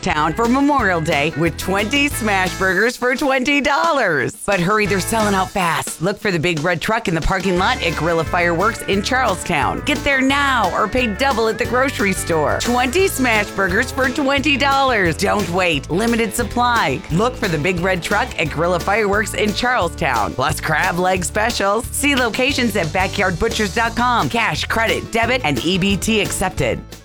Charlestown for Memorial Day with 20 smash burgers for $20. But hurry, they're selling out fast. Look for the big red truck in the parking lot at Guerrilla Fireworks in Charlestown. Get there now or pay double at the grocery store. 20 smash burgers for $20. Don't wait. Limited supply. Look for the big red truck at Guerrilla Fireworks in Charlestown. Plus crab leg specials. See locations at backyardbutchers.com. Cash, credit, debit, and EBT accepted.